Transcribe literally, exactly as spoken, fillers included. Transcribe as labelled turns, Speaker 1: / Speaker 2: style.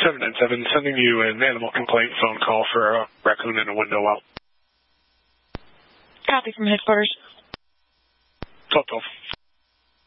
Speaker 1: seven nine seven, sending you an animal complaint phone call for a raccoon in a window well.
Speaker 2: Copy from headquarters.
Speaker 1: twelve twelve.